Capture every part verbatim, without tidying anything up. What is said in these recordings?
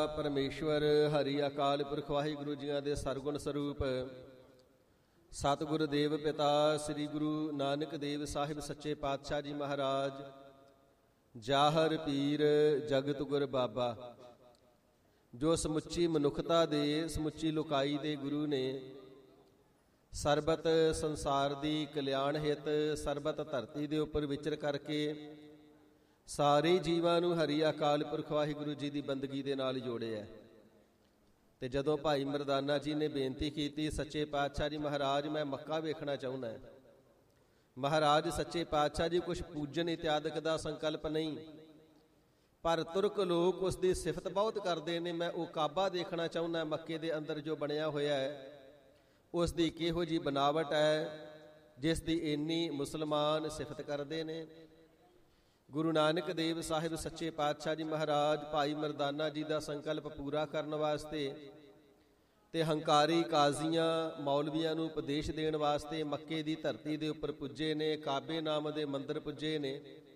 ਪਰਮੇਸ਼ਵਰ ਹਰੀ ਅਕਾਲ ਪੁਰਖ ਵਾਹਿਗੁਰੂ ਜੀਆਂ ਦੇ ਸਰਗੁਣ ਸਰੂਪ ਸਤਿਗੁਰ ਦੇਵ ਪਿਤਾ ਸ੍ਰੀ ਗੁਰੂ ਨਾਨਕ ਦੇਵ ਸਾਹਿਬ ਸੱਚੇ ਪਾਤਸ਼ਾਹ ਜੀ ਮਹਾਰਾਜ, ਜਾਹਰ ਪੀਰ ਜਗਤ ਗੁਰ ਬਾਬਾ, ਜੋ ਸਮੁੱਚੀ ਮਨੁੱਖਤਾ ਦੇ ਸਮੁੱਚੀ ਲੋਕਾਈ ਦੇ ਗੁਰੂ ਨੇ, ਸਰਬਤ ਸੰਸਾਰ ਦੀ ਕਲਿਆਣ ਹਿਤ ਸਰਬਤ ਧਰਤੀ ਦੇ ਉੱਪਰ ਵਿਚਰ ਕਰਕੇ ਸਾਰੇ ਜੀਵਾਂ ਨੂੰ ਹਰੀ ਅਕਾਲ ਪੁਰਖ ਵਾਹਿਗੁਰੂ ਜੀ ਦੀ ਬੰਦਗੀ ਦੇ ਨਾਲ ਜੋੜਿਆ। ਤੇ ਜਦੋਂ ਭਾਈ ਮਰਦਾਨਾ ਜੀ ਨੇ ਬੇਨਤੀ ਕੀਤੀ, ਸੱਚੇ ਪਾਤਸ਼ਾਹ ਜੀ ਮਹਾਰਾਜ ਮੈਂ ਮੱਕਾ ਵੇਖਣਾ ਚਾਹੁੰਦਾ, ਮਹਾਰਾਜ ਸੱਚੇ ਪਾਤਸ਼ਾਹ ਜੀ ਕੁਛ ਪੂਜਨ ਇਤਿਆਦਿਕ ਦਾ ਸੰਕਲਪ ਨਹੀਂ, ਪਰ ਤੁਰਕ ਲੋਕ ਉਸ ਦੀ ਸਿਫਤ ਬਹੁਤ ਕਰਦੇ ਨੇ। ਮੈਂ ਉਹ ਕਾਬਾ ਦੇਖਣਾ ਚਾਹੁੰਦਾ, ਮੱਕੇ ਦੇ ਅੰਦਰ ਜੋ ਬਣਿਆ ਹੋਇਆ ਹੈ, ਉਸ ਦੀ ਕਿਹੋ ਜਿਹੀ ਬਨਾਵਟ ਹੈ ਜਿਸ ਦੀ ਇੰਨੀ ਮੁਸਲਮਾਨ ਸਿਫਤ ਕਰਦੇ ਨੇ। ਗੁਰੂ ਨਾਨਕ ਦੇਵ ਸਾਹਿਬ ਸੱਚੇ ਪਾਤਸ਼ਾਹ ਜੀ ਮਹਾਰਾਜ ਭਾਈ ਮਰਦਾਨਾ ਜੀ ਦਾ ਸੰਕਲਪ ਪੂਰਾ ਕਰਨ ਵਾਸਤੇ ਤੇ ਹੰਕਾਰੀ ਕਾਜ਼ੀਆਂ ਮੌਲਵੀਆਂ ਨੂੰ ਉਪਦੇਸ਼ ਦੇਣ ਵਾਸਤੇ ਮੱਕੇ ਦੀ ਧਰਤੀ ਦੇ ਉੱਪਰ ਪੁੱਜੇ ਨੇ, ਕਾਬੇ ਨਾਮ ਦੇ ਮੰਦਿਰ ਪੁੱਜੇ ਨੇ।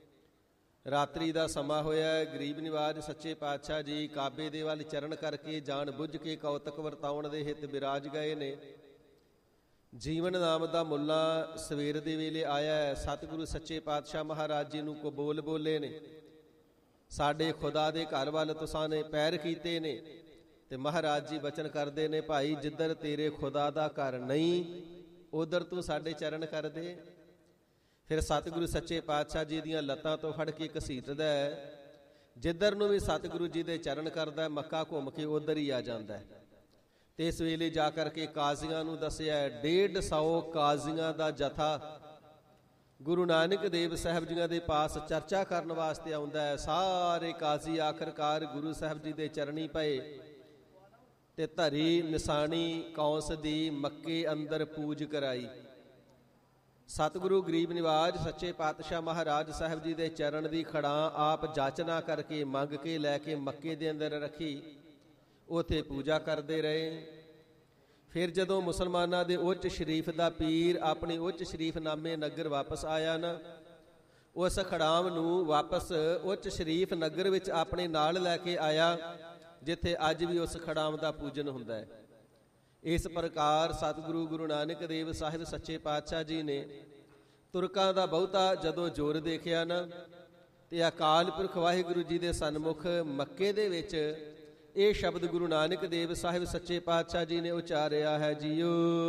ਰਾਤਰੀ ਦਾ ਸਮਾਂ ਹੋਇਆ ਹੈ, ਗਰੀਬ ਨਿਵਾਜ ਸੱਚੇ ਪਾਤਸ਼ਾਹ ਜੀ ਕਾਬੇ ਦੇ ਵੱਲ ਚਰਨ ਕਰਕੇ ਜਾਣ ਬੁੱਝ ਕੇ ਕੌਤਕ ਵਰਤਾਉਣ ਦੇ ਹਿੱਤ ਬਿਰਾਜ ਗਏ ਨੇ। ਜੀਵਨ ਨਾਮ ਦਾ ਮੁੱਲਾ ਸਵੇਰ ਦੇ ਵੇਲੇ ਆਇਆ, ਸਤਿਗੁਰੂ ਸੱਚੇ ਪਾਤਸ਼ਾਹ ਮਹਾਰਾਜ ਜੀ ਨੂੰ ਕੋ ਬੋਲ ਬੋਲੇ ਨੇ, ਸਾਡੇ ਖੁਦਾ ਦੇ ਘਰ ਵੱਲ ਤੁਸਾਂ ਨੇ ਪੈਰ ਕੀਤੇ ਨੇ। ਤੇ ਮਹਾਰਾਜ ਜੀ ਬਚਨ ਕਰਦੇ ਨੇ, ਭਾਈ ਜਿੱਧਰ ਤੇਰੇ ਖੁਦਾ ਦਾ ਘਰ ਨਹੀਂ ਉਧਰ ਤੂੰ ਸਾਡੇ ਚਰਨ ਕਰ ਦੇ। ਫਿਰ ਸਤਿਗੁਰੂ ਸੱਚੇ ਪਾਤਸ਼ਾਹ ਜੀ ਦੀਆਂ ਲੱਤਾਂ ਤੋਂ ਫੜ ਕੇ ਘਸੀਟਦਾ, ਜਿੱਧਰ ਨੂੰ ਵੀ ਸਤਿਗੁਰੂ ਜੀ ਦੇ ਚਰਨ ਕਰਦਾ ਮੱਕਾ ਘੁੰਮ ਕੇ ਉਧਰ ਹੀ ਆ ਜਾਂਦਾ। ਤੇ ਇਸ ਵੇਲੇ ਜਾ ਕਰਕੇ ਕਾਜ਼ੀਆਂ ਨੂੰ ਦੱਸਿਆ, ਡੇਢ ਸੌ ਕਾਜ਼ੀਆਂ ਦਾ ਜਥਾ ਗੁਰੂ ਨਾਨਕ ਦੇਵ ਸਾਹਿਬ ਜੀਆਂ ਦੇ ਪਾਸ ਚਰਚਾ ਕਰਨ ਵਾਸਤੇ ਆਉਂਦਾ ਹੈ। ਸਾਰੇ ਕਾਜ਼ੀ ਆਖਰਕਾਰ ਗੁਰੂ ਸਾਹਿਬ ਜੀ ਦੇ ਚਰਨੀ ਪਏ ਤੇ ਧਰੀ ਨਿਸ਼ਾਨੀ ਕੌਂਸ ਦੀ ਮੱਕੇ ਅੰਦਰ ਪੂਜ ਕਰਾਈ। ਸਤਿਗੁਰੂ ਗਰੀਬ ਨਿਵਾਜ ਸੱਚੇ ਪਾਤਸ਼ਾਹ ਮਹਾਰਾਜ ਸਾਹਿਬ ਜੀ ਦੇ ਚਰਨ ਦੀ ਖੜਾਂ ਆਪ ਜਾਚਨਾ ਕਰਕੇ ਮੰਗ ਕੇ ਲੈ ਕੇ ਮੱਕੇ ਦੇ ਅੰਦਰ ਰੱਖੀ, ਉੱਥੇ ਪੂਜਾ ਕਰਦੇ ਰਹੇ। ਫਿਰ ਜਦੋਂ ਮੁਸਲਮਾਨਾਂ ਦੇ ਉੱਚ ਸ਼ਰੀਫ ਦਾ ਪੀਰ ਆਪਣੀ ਉੱਚ ਸ਼ਰੀਫ ਨਾਮੇ ਨਗਰ ਵਾਪਸ ਆਇਆ ਨਾ, ਉਸ ਖੜਾਮ ਨੂੰ ਵਾਪਸ ਉੱਚ ਸ਼ਰੀਫ ਨਗਰ ਵਿੱਚ ਆਪਣੇ ਨਾਲ ਲੈ ਕੇ ਆਇਆ, ਜਿੱਥੇ ਅੱਜ ਵੀ ਉਸ ਖੜਾਮ ਦਾ ਪੂਜਨ ਹੁੰਦਾ ਹੈ। ਇਸ ਪ੍ਰਕਾਰ ਸਤਿਗੁਰੂ ਗੁਰੂ ਨਾਨਕ ਦੇਵ ਸਾਹਿਬ ਸੱਚੇ ਪਾਤਸ਼ਾਹ ਜੀ ਨੇ ਤੁਰਕਾਂ ਦਾ ਬਹੁਤਾ ਜਦੋਂ ਜ਼ੋਰ ਦੇਖਿਆ ਨਾ, ਤੇ ਅਕਾਲ ਪੁਰਖ ਵਾਹਿਗੁਰੂ ਜੀ ਦੇ ਸਨਮੁਖ ਮੱਕੇ ਦੇ ਵਿੱਚ ਇਹ ਸ਼ਬਦ ਗੁਰੂ ਨਾਨਕ ਦੇਵ ਸਾਹਿਬ ਸੱਚੇ ਪਾਤਸ਼ਾਹ ਜੀ ਨੇ ਉਚਾਰਿਆ ਹੈ, ਜੀਓ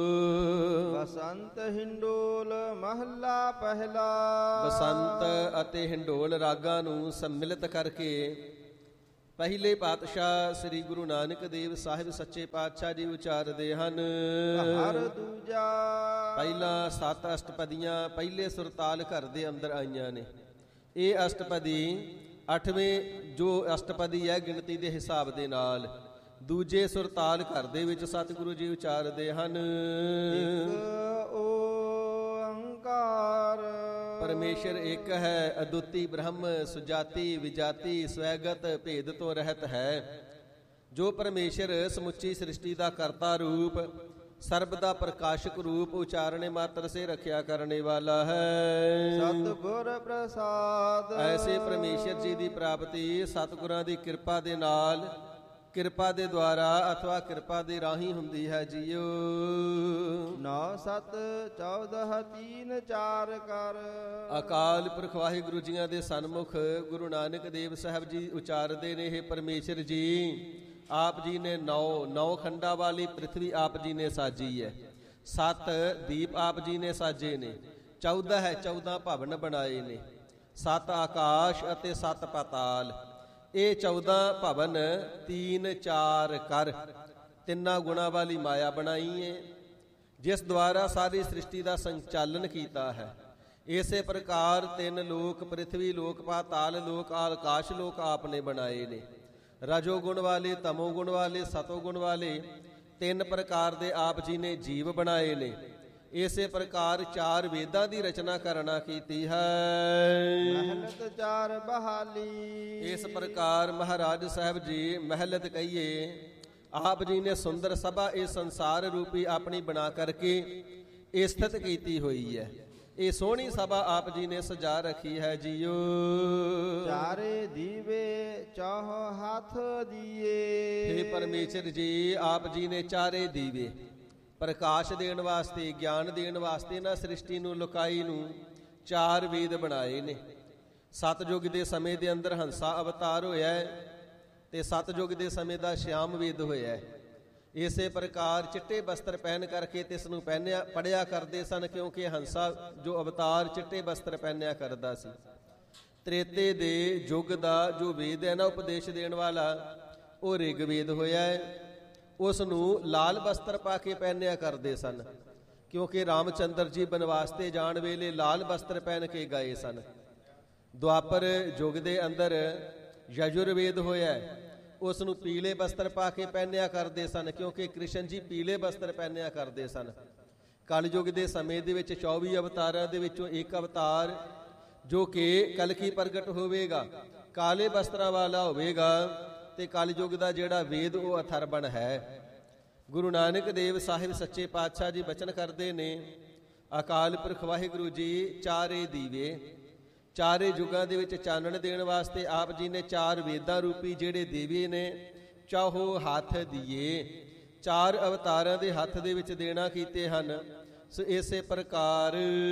ਬਸੰਤ ਹਿੰਡੋਲ ਮਹੱਲਾ ਪਹਿਲਾ। ਬਸੰਤ ਅਤੇ ਹਿੰਡੋਲ ਰਾਗਾਂ ਨੂੰ ਸੰਮਿਲਿਤ ਕਰਕੇ ਪਹਿਲੇ ਪਾਤਸ਼ਾਹ ਸ੍ਰੀ ਗੁਰੂ ਨਾਨਕ ਦੇਵ ਸਾਹਿਬ ਸੱਚੇ ਪਾਤਸ਼ਾਹ ਜੀ ਉਚਾਰਦੇ ਹਨ। ਹਰ ਦੂਜਾ ਪਹਿਲਾਂ ਸੱਤ ਅਸ਼ਟਪਦੀਆਂ ਪਹਿਲੇ ਸੁਰਤਾਲ ਘਰ ਦੇ ਅੰਦਰ ਆਈਆਂ ਨੇ। ਇਹ ਅਸ਼ਟਪਦੀ ਅੱਠਵੇਂ ਜੋ ਅਸ਼ਟਪਦੀ ਹੈ ਗਿਣਤੀ ਦੇ ਹਿਸਾਬ ਦੇ ਨਾਲ, ਦੂਜੇ ਸੁਰਤਾਲ ਘਰ ਦੇ ਵਿੱਚ ਸਤਿਗੁਰੂ ਜੀ ਉਚਾਰਦੇ ਹਨ। ਇੱਕ ਓੰਕਾਰ ਪਰਮੇਸ਼ਰ ਇੱਕ ਹੈ, ਅਦੁੱਤੀ ਬ੍ਰਹਮ, ਸੁਜਾਤੀ ਵਿਜਾਤੀ ਸਵੈਗਤ ਭੇਦ ਤੋਂ ਰਹਿਤ ਹੈ। ਜੋ ਪਰਮੇਸ਼ਰ ਸਮੁੱਚੀ ਸ੍ਰਿਸ਼ਟੀ ਦਾ ਕਰਤਾ ਰੂਪ, ਸਰਬ ਦਾ ਪ੍ਰਕਾਸ਼ਕ ਰੂਪ, ਉਚਾਰਣੇ ਮਾਤਰ ਸੇ ਰੱਖਿਆ ਕਰਨੇ ਵਾਲਾ ਹੈ। ਸਤਿਗੁਰ ਪ੍ਰਸਾਦ ਐਸੇ ਪਰਮੇਸ਼ਰ ਜੀ ਦੀ ਪ੍ਰਾਪਤੀ ਸਤਿਗੁਰਾਂ ਦੀ ਕਿਰਪਾ ਦੇ ਨਾਲ, ਕਿਰਪਾ ਦੇ ਦੁਆਰਾ ਅਥਵਾ ਕਿਰਪਾ ਦੇ ਰਾਹੀਂ ਹੁੰਦੀ ਹੈ। ਜੀਓ ਨੌ ਸੱਤ ਚੌਦਹ ਤੀਨ ਚਾਰ ਕਰ। ਅਕਾਲ ਪੁਰਖ ਵਾਹਿਗੁਰੂ ਜੀਆਂ ਦੇ ਸਨਮੁਖ ਗੁਰੂ ਨਾਨਕ ਦੇਵ ਸਾਹਿਬ ਜੀ ਉਚਾਰਦੇ ਨੇ, ਇਹ ਪਰਮੇਸ਼ਰ ਜੀ ਆਪ ਜੀ ਨੇ ਨੌ ਨੌ ਖੰਡਾਂ ਵਾਲੀ ਪ੍ਰਿਥਵੀ ਆਪ ਜੀ ਨੇ ਸਾਜੀ ਹੈ, ਸੱਤ ਦੀਪ ਆਪ ਜੀ ਨੇ ਸਾਜੇ ਨੇ, ਚੌਦਹ ਹੈ ਚੌਦਹ ਭਵਨ ਬਣਾਏ ਨੇ, ਸੱਤ ਆਕਾਸ਼ ਅਤੇ ਸੱਤ ਪਾਤਾਲ। ਇਹ ਚੌਦਹ ਭਵਨ ਤੀਨ ਚਾਰ ਕਰ, ਤਿੰਨਾਂ ਗੁਣਾਂ ਵਾਲੀ ਮਾਇਆ ਬਣਾਈ ਹੈ, ਜਿਸ ਦੁਆਰਾ ਸਾਰੀ ਸ੍ਰਿਸ਼ਟੀ ਦਾ ਸੰਚਾਲਨ ਕੀਤਾ ਹੈ। ਇਸੇ ਪ੍ਰਕਾਰ ਤਿੰਨ ਲੋਕ, ਪ੍ਰਿਥਵੀ ਲੋਕ, ਪਾਤਾਲ ਲੋਕ, ਆਕਾਸ਼ ਲੋਕ ਆਪ ਨੇ ਬਣਾਏ ਨੇ। ਰਜੋ ਗੁਣ ਵਾਲੇ, ਤਮੋ ਗੁਣ ਵਾਲੇ, ਸਤੋ ਗੁਣ ਵਾਲੇ ਤਿੰਨ ਪ੍ਰਕਾਰ ਦੇ ਆਪ ਜੀ ਨੇ ਜੀਵ ਬਣਾਏ ਨੇ। ਇਸੇ ਪ੍ਰਕਾਰ ਚਾਰ ਵੇਦਾਂ ਦੀ ਰਚਨਾ ਕਰਨਾ ਕੀਤੀ ਹੈ। ਮਹਿਲਤ ਚਾਰ ਬਹਾਲੀ। ਇਸ ਪ੍ਰਕਾਰ ਮਹਾਰਾਜ ਸਾਹਿਬ ਜੀ ਮਹਿਲਤ ਕਹੀਏ, ਆਪ ਜੀ ਨੇ ਸੁੰਦਰ ਸਭਾ ਇਹ ਸੰਸਾਰ ਰੂਪੀ ਆਪਣੀ ਬਣਾ ਕਰਕੇ ਇਹ ਸਥਿਤ ਕੀਤੀ ਹੋਈ ਹੈ। ਇਹ ਸੋਹਣੀ ਸਭਾ ਆਪ ਜੀ ਨੇ ਸਜਾ ਰੱਖੀ ਹੈ ਜੀਓ। ਚਾਰੇ ਦੀਵੇ ਚੌਹ ਹੱਥ ਦੀਏ। ਹੇ ਪਰਮੇਸ਼ਰ ਜੀ, ਆਪ ਜੀ ਨੇ ਚਾਰੇ ਦੀਵੇ ਪ੍ਰਕਾਸ਼ ਦੇਣ ਵਾਸਤੇ, ਗਿਆਨ ਦੇਣ ਵਾਸਤੇ ਨਾ ਸ੍ਰਿਸ਼ਟੀ ਨੂੰ, ਲੁਕਾਈ ਨੂੰ ਚਾਰ ਵੇਦ ਬਣਾਏ ਨੇ। ਸਤਯੁਗ ਦੇ ਸਮੇਂ ਦੇ ਅੰਦਰ ਹੰਸਾ ਅਵਤਾਰ ਹੋਇਆ ਹੈ ਤੇ ਸਤਯੁਗ ਦੇ ਸਮੇਂ ਦਾ ਸ਼ਿਆਮ ਵੇਦ ਹੋਇਆ ਹੈ। ਇਸੇ ਪ੍ਰਕਾਰ ਚਿੱਟੇ ਬਸਤਰ ਪਹਿਨ ਕਰਕੇ ਤੇ ਇਸ ਨੂੰ ਪਹਿਨਿਆ ਪੜਿਆ ਕਰਦੇ ਸਨ, ਕਿਉਂਕਿ ਹੰਸਾ ਜੋ ਅਵਤਾਰ ਚਿੱਟੇ ਬਸਤਰ ਪਹਿਨਿਆ ਕਰਦਾ ਸੀ। ਤ੍ਰੇਤੇ ਦੇ ਯੁੱਗ ਦਾ ਜੋ ਵੇਦ ਹੈ ਨਾ ਉਪਦੇਸ਼ ਦੇਣ ਵਾਲਾ, ਉਹ ਰਿਗ ਵੇਦ ਹੋਇਆ ਹੈ। ਉਸ ਨੂੰ ਲਾਲ ਬਸਤਰ ਪਾ ਕੇ ਪਹਿਨਿਆ ਕਰਦੇ ਸਨ, ਕਿਉਂਕਿ ਰਾਮਚੰਦਰ ਜੀ ਬਨਵਾਸ ਤੇ ਜਾਣ ਵੇਲੇ ਲਾਲ ਬਸਤਰ ਪਹਿਨ ਕੇ ਗਏ ਸਨ। ਦੁਆਪਰ ਯੁੱਗ ਦੇ ਅੰਦਰ ਯਜੁਰਵੇਦ ਹੋਇਆ ਹੈ, ਉਸ ਨੂੰ ਪੀਲੇ ਬਸਤਰ ਪਾ ਕੇ ਪਹਿਨਿਆ ਕਰਦੇ ਸਨ, ਕਿਉਂਕਿ ਕ੍ਰਿਸ਼ਨ ਜੀ ਪੀਲੇ ਬਸਤਰ ਪਹਿਨਿਆ ਕਰਦੇ ਸਨ। ਕਲਯੁਗ ਦੇ ਸਮੇਂ ਦੇ ਵਿੱਚ ਚੌਵੀ ਅਵਤਾਰਾਂ ਦੇ ਵਿੱਚੋਂ ਇੱਕ ਅਵਤਾਰ ਜੋ ਕਿ ਕਲਕੀ ਪ੍ਰਗਟ ਹੋਵੇਗਾ, ਕਾਲੇ ਬਸਤਰਾਂ ਵਾਲਾ ਹੋਵੇਗਾ ਤੇ ਕਲਯੁਗ ਦਾ ਜਿਹੜਾ ਵੇਦ ਉਹ ਅਥਰਵਣ ਹੈ। ਗੁਰੂ ਨਾਨਕ ਦੇਵ ਸਾਹਿਬ ਸੱਚੇ ਪਾਤਸ਼ਾਹ ਜੀ ਬਚਨ ਕਰਦੇ ਨੇ, ਅਕਾਲ ਪੁਰਖ ਵਾਹਿਗੁਰੂ ਜੀ ਚਾਰੇ ਦੀਵੇ, ਚਾਰੇ ਯੁੱਗਾਂ ਦੇ ਵਿੱਚ ਚਾਨਣ ਦੇਣ ਵਾਸਤੇ ਆਪ ਜੀ ਨੇ ਚਾਰ ਵੇਦਾਂ ਰੂਪੀ ਜਿਹੜੇ ਦੀਵੇ ਨੇ ਚਾਹੋ ਹੱਥ ਦੀਏ, ਚਾਰ ਅਵਤਾਰਾਂ ਦੇ ਹੱਥ ਦੇ ਵਿੱਚ ਦੇਣਾ ਕੀਤੇ ਹਨ। ਸੋ ਇਸੇ ਪ੍ਰਕਾਰ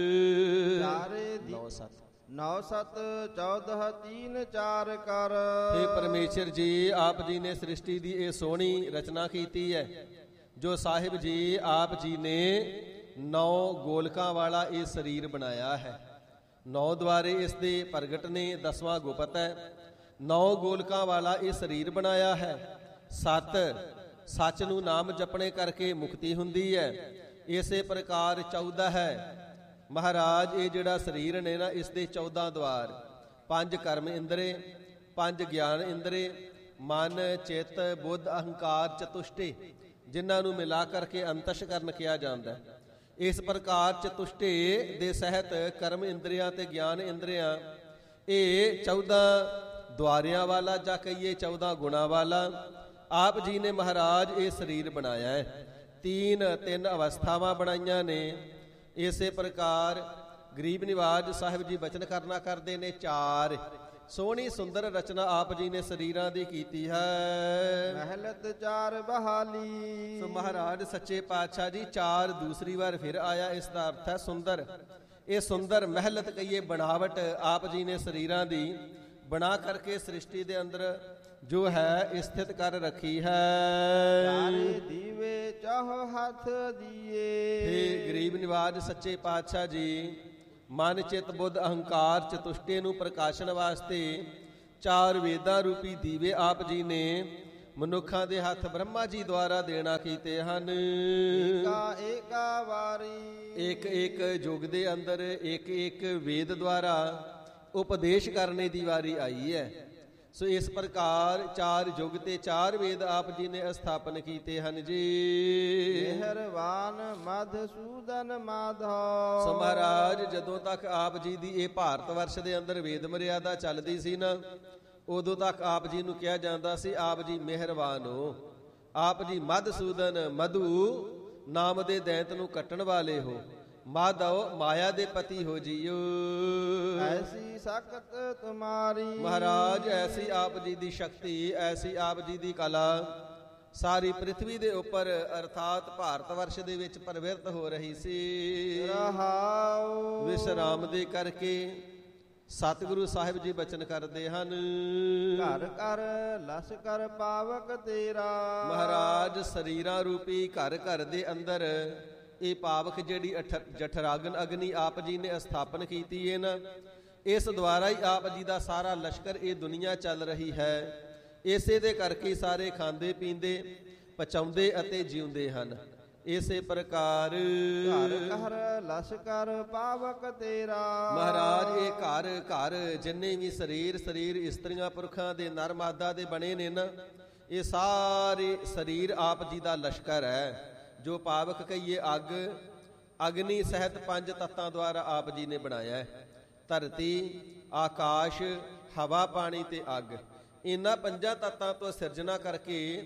ਚਾਰੇ ਨੌ ਸੱਤ ਨੌ ਸੱਤ ਚੌਦਹ ਤੀਨ ਚਾਰ ਕਰ। ਹੇ ਪਰਮੇਸ਼ਰ ਜੀ, ਆਪ ਜੀ ਨੇ ਸ੍ਰਿਸ਼ਟੀ ਦੀ ਇਹ ਸੋਹਣੀ ਰਚਨਾ ਕੀਤੀ ਹੈ, ਜੋ ਸਾਹਿਬ ਜੀ ਆਪ ਜੀ ਨੇ ਨੌ ਗੋਲਕਾਂ ਵਾਲਾ ਇਹ ਸਰੀਰ ਬਣਾਇਆ ਹੈ। ਨੌ ਦੁਆਰੇ ਇਸ ਦੇ ਪ੍ਰਗਟ ਨੇ, ਦਸਵਾਂ ਗੁਪਤ ਹੈ। ਨੌ ਗੋਲਕਾਂ ਵਾਲਾ ਇਹ ਸਰੀਰ ਬਣਾਇਆ ਹੈ। ਸੱਤ ਸੱਚ ਨੂੰ ਨਾਮ ਜਪਣੇ ਕਰਕੇ ਮੁਕਤੀ ਹੁੰਦੀ ਹੈ। ਇਸੇ ਪ੍ਰਕਾਰ ਚੌਦ੍ਹਾਂ ਹੈ ਮਹਾਰਾਜ, ਇਹ ਜਿਹੜਾ ਸਰੀਰ ਨੇ ਨਾ ਇਸ ਦੇ ਚੌਦ੍ਹਾਂ ਦੁਆਰ, ਪੰਜ ਕਰਮ ਇੰਦਰੇ, ਪੰਜ ਗਿਆਨ ਇੰਦਰੇ, ਮਨ ਚਿੱਤ ਬੁੱਧ ਅਹੰਕਾਰ ਚਤੁਸ਼ਟੇ, ਜਿਨ੍ਹਾਂ ਨੂੰ ਮਿਲਾ ਕਰਕੇ ਅੰਤਸ਼ਕਰਨ ਕਿਹਾ ਜਾਂਦਾ ਹੈ। ਇਸ ਪ੍ਰਕਾਰ ਚਤੁਸ਼ਟੇ ਦੇ ਸਹਿਤ ਕਰਮ ਇੰਦਰੀਆਂ ਤੇ ਗਿਆਨ ਇੰਦਰੀਆਂ, ਇਹ ਚੌਦ੍ਹਾਂ ਦੁਆਰਿਆਂ ਵਾਲਾ ਜਾਂ ਕਹੀਏ ਚੌਦ੍ਹਾਂ ਗੁਣਾਂ ਵਾਲਾ ਆਪ ਜੀ ਨੇ ਮਹਾਰਾਜ ਇਹ ਸਰੀਰ ਬਣਾਇਆ ਹੈ। ਤੀਨ ਤਿੰਨ ਅਵਸਥਾਵਾਂ ਬਣਾਈਆਂ ਨੇ। ਇਸੇ ਪ੍ਰਕਾਰ ਗਰੀਬ ਨਿਵਾਜ ਸਾਹਿਬ ਜੀ ਬਚਨ ਕਰਨਾ ਕਰਦੇ ਨੇ, ਚਾਰ ਸੋਹਣੀ ਸੁੰਦਰ ਰਚਨਾ ਆਪ ਜੀ ਨੇ ਸਰੀਰਾਂ ਦੀ ਕੀਤੀ ਹੈ। ਮਹਿਲਤ ਚਾਰ ਬਹਾਲੀ। ਸੋ ਮਹਾਰਾਜ ਸੱਚੇ ਪਾਤਸ਼ਾਹ ਜੀ ਚਾਰ ਦੂਸਰੀ ਵਾਰ ਫਿਰ ਆਇਆ, ਇਸ ਦਾ ਅਰਥ ਹੈ ਸੁੰਦਰ। ਇਹ ਸੁੰਦਰ ਮਹਿਲਤ ਕਹੀਏ ਬਣਾਵਟ ਆਪ ਜੀ ਨੇ ਸਰੀਰਾਂ ਦੀ ਬਣਾ ਕਰਕੇ ਸ੍ਰਿਸ਼ਟੀ ਦੇ ਅੰਦਰ ਜੋ ਹੈ ਸਥਿਤ ਕਰ ਰੱਖੀ ਹੈ। ਚਾਰੇ ਦੀਵੇ ਚਾਹੋ ਹੱਥ ਦੀਏ। ਹੇ ਗਰੀਬ ਨਿਵਾਜ ਸੱਚੇ ਪਾਤਸ਼ਾਹ ਜੀ, ਮਨ ਚਿੱਤ ਬੁੱਧ ਅਹੰਕਾਰ ਚਤੁਸ਼ਟੇ ਨੂੰ ਪ੍ਰਕਾਸ਼ਣ ਵਾਸਤੇ ਚਾਰ ਵੇਦਾਂ ਰੂਪੀ ਦੀਵੇ ਆਪ ਜੀ ਨੇ ਮਨੁੱਖਾਂ ਦੇ ਹੱਥ ਬ੍ਰਹਮਾ ਜੀ ਦੁਆਰਾ ਦੇਣਾ ਕੀਤੇ ਹਨ। ਏਕਾ ਏਕਾ ਵਾਰੀ। ਇੱਕ ਇੱਕ ਯੁੱਗ ਦੇ ਅੰਦਰ ਇੱਕ ਇੱਕ ਵੇਦ ਦੁਆਰਾ ਉਪਦੇਸ਼ ਕਰਨੇ ਦੀ ਵਾਰੀ ਆਈ ਹੈ। ਸੋ ਇਸ ਪ੍ਰਕਾਰ ਚਾਰ ਯੁੱਗ ਤੇ ਚਾਰ ਵੇਦ ਆਪ ਜੀ ਨੇ ਸਥਾਪਨ ਕੀਤੇ ਹਨ ਜੀ। ਮਿਹਰਬਾਨ ਮਧਸੂਦਨ ਮਾਧੋ। ਸੋ ਮਹਾਰਾਜ ਜਦੋਂ ਤੱਕ ਆਪ ਜੀ ਦੀ ਇਹ ਭਾਰਤ ਵਰਸ਼ ਦੇ ਅੰਦਰ ਵੇਦ ਮਰਿਆਦਾ ਚੱਲਦੀ ਸੀ ਨਾ, ਉਦੋਂ ਤੱਕ ਆਪ ਜੀ ਨੂੰ ਕਿਹਾ ਜਾਂਦਾ ਸੀ ਆਪ ਜੀ ਮਿਹਰਬਾਨ ਹੋ, ਆਪ ਜੀ ਮਧਸੂਦਨ ਮਧੂ ਨਾਮ ਦੇ ਦੈਂਤ ਨੂੰ ਕੱਟਣ ਵਾਲੇ ਹੋ, ਮਾਧਵ ਮਾਇਆ ਦੇ ਪਤੀ ਹੋ ਜੀਓ। ਐਸੀ ਸਖਤ ਤੁਮਾਰੀ। ਮਹਾਰਾਜ ਐਸੀ ਆਪ ਜੀ ਦੀ ਸ਼ਕਤੀ, ਐਸੀ ਆਪ ਜੀ ਦੀ ਕਲਾ ਸਾਰੀ ਪ੍ਰਿਥਵੀ ਦੇ ਉੱਪਰ ਅਰਥਾਤ ਭਾਰਤ ਵਰਸ਼ ਦੇ ਵਿੱਚ ਪ੍ਰਵਿਰਤ ਹੋ ਰਹੀ ਸੀ। ਰਹਾਉ। ਵਿਸ਼ਰਾਮ ਦੇ ਕਰਕੇ ਸਤਿਗੁਰੂ ਸਾਹਿਬ ਜੀ ਬਚਨ ਕਰਦੇ ਹਨ, ਘਰ ਘਰ ਲਸਕਰ ਪਾਵਕ ਤੇਰਾ। ਮਹਾਰਾਜ ਸਰੀਰਾਂ ਰੂਪੀ ਘਰ ਘਰ ਦੇ ਅੰਦਰ ਇਹ ਪਾਵਕ ਜਿਹੜੀ ਜਠਰਾਗਨ ਅਗਨੀ ਆਪ ਜੀ ਨੇ ਸਥਾਪਨ ਕੀਤੀ ਹੈ ਨਾ, ਇਸ ਦੁਆਰਾ ਹੀ ਆਪ ਜੀ ਦਾ ਸਾਰਾ ਲਸ਼ਕਰ ਇਹ ਦੁਨੀਆ ਚੱਲ ਰਹੀ ਹੈ। ਇਸੇ ਦੇ ਕਰਕੇ ਸਾਰੇ ਖਾਂਦੇ ਪੀਂਦੇ ਪਚਾਉਂਦੇ ਅਤੇ ਜਿਉਂਦੇ ਹਨ। ਇਸੇ ਪ੍ਰਕਾਰ ਘਰ ਘਰ ਲਸਕਰ ਪਾਵਕ ਤੇਰਾ। ਮਹਾਰਾਜ ਇਹ ਘਰ ਘਰ ਜਿੰਨੇ ਵੀ ਸਰੀਰ ਸਰੀਰ ਇਸਤਰੀਆਂ ਪੁਰਖਾਂ ਦੇ ਨਰ ਮਾਦਾ ਦੇ ਬਣੇ ਨੇ ਨਾ, ਇਹ ਸਾਰੇ ਸਰੀਰ ਆਪ ਜੀ ਦਾ ਲਸ਼ਕਰ ਹੈ। ਜੋ ਪਾਵਕ ਕਹੀਏ ਅੱਗ, ਅਗਨੀ ਸਹਿਤ ਪੰਜ ਤੱਤਾਂ ਦੁਆਰਾ ਆਪ ਜੀ ਨੇ ਬਣਾਇਆ ਹੈ। ਧਰਤੀ, ਆਕਾਸ਼, ਹਵਾ, ਪਾਣੀ ਤੇ ਅੱਗ, ਇਹਨਾਂ ਪੰਜਾਂ ਤੱਤਾਂ ਤੋਂ ਸਿਰਜਣਾ ਕਰਕੇ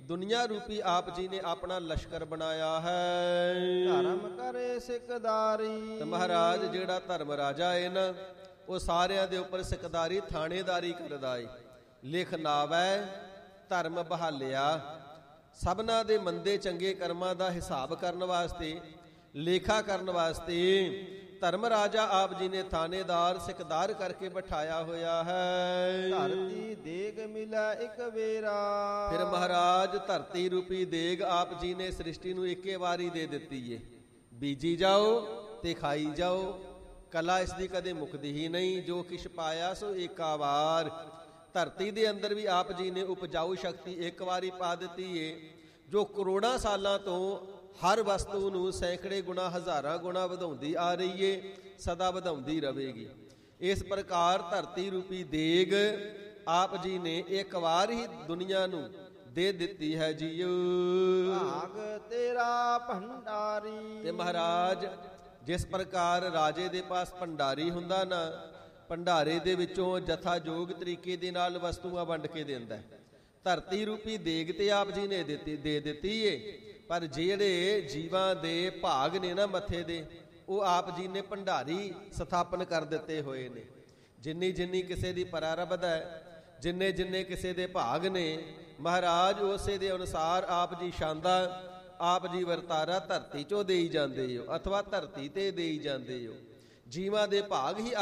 ਦੁਨੀਆ ਰੂਪੀ ਆਪ ਜੀ ਨੇ ਆਪਣਾ ਲਸ਼ਕਰ ਬਣਾਇਆ ਹੈ। ਧਰਮ ਕਰੇ ਸਿਕਦਾਰੀ। ਤੇ ਮਹਾਰਾਜ ਜਿਹੜਾ ਧਰਮ ਰਾਜਾ ਹੈ ਨਾ, ਉਹ ਸਾਰਿਆਂ ਦੇ ਉੱਪਰ ਸਿਕਦਾਰੀ ਥਾਣੇਦਾਰੀ ਕਰਦਾ ਏ। ਲਿਖ ਨਾਵੈ ਧਰਮ ਬਹਾਲਿਆ। ਸਭਨਾਂ ਦੇ ਮੰਦੇ ਚੰਗੇ ਕਰਮਾਂ ਦਾ ਹਿਸਾਬ ਕਰਨ ਵਾਸਤੇ, ਲੇਖਾ ਕਰਨ ਵਾਸਤੇ ਧਰਮ ਰਾਜਾ ਆਪ ਜੀ ਨੇ ਥਾਣੇਦਾਰ ਸਿਕਦਾਰ ਕਰਕੇ ਬਿਠਾਇਆ ਹੋਇਆ ਹੈ। ਧਰਤੀ ਦੇਗ ਮਿਲਾ ਇੱਕ ਵੇਰਾ। ਫਿਰ ਮਹਾਰਾਜ ਧਰਤੀ ਰੂਪੀ ਦੇਗ ਆਪ ਜੀ ਨੇ ਸ੍ਰਿਸ਼ਟੀ ਨੂੰ ਇੱਕੇ ਵਾਰੀ ਦੇ ਦਿੱਤੀ ਏ। ਬੀਜੀ ਜਾਓ ਤੇ ਖਾਈ ਜਾਓ, ਕਲਾ ਇਸ ਦੀ ਕਦੇ ਮੁੱਕਦੀ ਹੀ ਨਹੀਂ। ਜੋ ਕਿਛ ਪਾਇਆ ਸੋ ਏਕਾ ਵਾਰ। ਧਰਤੀ ਦੇ ਅੰਦਰ ਵੀ ਆਪ ਜੀ ਨੇ ਉਪਜਾਊ ਸ਼ਕਤੀ ਇੱਕ ਵਾਰੀ ਪਾ ਦਿੱਤੀ ਏ, ਜੋ ਕਰੋੜਾਂ ਸਾਲਾਂ ਤੋਂ ਹਰ ਵਸਤੂ ਨੂੰ ਸੈਂਕੜੇ ਗੁਣਾ ਹਜ਼ਾਰਾਂ ਗੁਣਾ ਵਧਾਉਂਦੀ ਆ ਰਹੀ ਏ, ਸਦਾ ਵਧਾਉਂਦੀ ਰਹੇਗੀ। ਇਸ ਪ੍ਰਕਾਰ ਧਰਤੀ ਰੂਪੀ ਦੇਗ ਆਪ ਜੀ ਨੇ ਇੱਕ ਵਾਰ ਹੀ ਦੁਨੀਆ ਨੂੰ ਦੇ ਦਿੱਤੀ ਹੈ ਜੀਓ। ਭਾਗ ਤੇਰਾ ਭੰਡਾਰੀ। ਤੇ ਮਹਾਰਾਜ ਜਿਸ ਪ੍ਰਕਾਰ ਰਾਜੇ ਦੇ ਪਾਸ ਭੰਡਾਰੀ ਹੁੰਦਾ ਨਾ, ਭੰਡਾਰੇ ਦੇ ਵਿੱਚੋਂ ਜਥਾ ਜੋਗ ਤਰੀਕੇ ਦੇ ਨਾਲ ਵਸਤੂਆਂ ਵੰਡ ਕੇ ਦਿੰਦਾ, ਧਰਤੀ ਰੂਪੀ ਦੇਗ ਤੇ ਆਪ ਜੀ ਨੇ ਦਿੱਤੀ ਦੇ ਦਿੱਤੀ ਏ। ਪਰ ਜਿਹੜੇ ਜੀਵਾਂ ਦੇ ਭਾਗ ਨੇ ਨਾ ਮੱਥੇ ਦੇ, ਉਹ ਆਪ ਜੀ ਨੇ ਭੰਡਾਰੀ ਸਥਾਪਨ ਕਰ ਦਿੱਤੇ ਹੋਏ ਨੇ। ਜਿੰਨੀ ਜਿੰਨੀ ਕਿਸੇ ਦੀ ਪ੍ਰਾਰਬਧ ਹੈ, ਜਿੰਨੇ ਜਿੰਨੇ ਕਿਸੇ ਦੇ ਭਾਗ ਨੇ, ਮਹਾਰਾਜ ਉਸੇ ਦੇ ਅਨੁਸਾਰ ਆਪ ਜੀ ਸ਼ਾਂਦਾ, ਆਪ ਜੀ ਵਰਤਾਰਾ ਧਰਤੀ ਚੋਂ ਦੇਈ ਜਾਂਦੇ ਹੋ, ਅਥਵਾ ਧਰਤੀ ਤੇ ਦੇਈ ਜਾਂਦੇ ਹੋ। ਜੀਵਾਂ ਦੇ ਭਾਗ ਹੀ